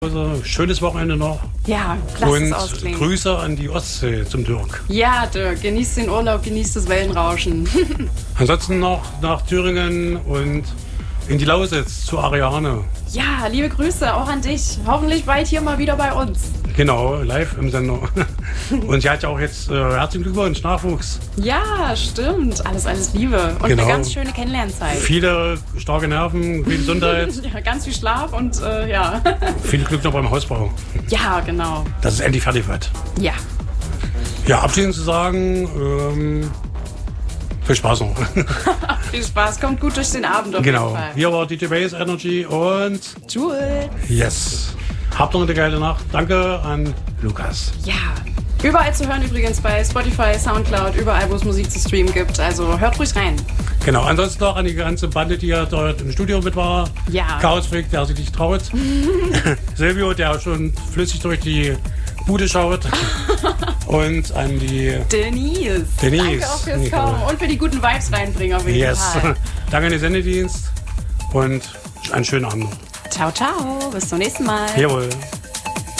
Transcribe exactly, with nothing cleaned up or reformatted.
Also, schönes Wochenende noch. Ja, klasse Und ausklingen. Grüße an die Ostsee zum Dirk. Ja, Dirk, genießt den Urlaub, genießt das Wellenrauschen. Ansonsten noch nach Thüringen und in die Lausitz zu Ariane. Ja, liebe Grüße auch an dich. Hoffentlich bald hier mal wieder bei uns. Genau, live im Sender. Und sie hat ja auch jetzt äh, herzlichen Glückwunsch, Nachwuchs. Ja, stimmt. Alles, alles Liebe. Und Genau. eine ganz schöne Kennenlernzeit. Viele starke Nerven, viel Gesundheit. Ja, ganz viel Schlaf und äh, ja. Viel Glück noch beim Hausbau. Ja, genau. Dass es endlich fertig wird. Ja. Ja, abschließend zu sagen, ähm, viel Spaß noch. Viel Spaß. Kommt gut durch den Abend auf Genau. jeden Fall. Hier war D J Base Energy und Jules. yes. Habt noch eine geile Nacht. Danke an Lukas. Ja. Überall zu hören übrigens bei Spotify, Soundcloud, überall, wo es Musik zu streamen gibt. Also hört ruhig rein. Genau, ansonsten noch an die ganze Bande, die ja dort im Studio mit war. Ja. Chaosfreak, der sich nicht traut. Silvio, der schon flüssig durch die Bude schaut. Und an die Denise. Denise. Danke auch fürs Nicole. Kommen und für die guten Vibes reinbringen auf jeden Yes. Fall. Danke an den Sendedienst und einen schönen Abend noch. Ciao, ciao. Bis zum nächsten Mal. Jawohl.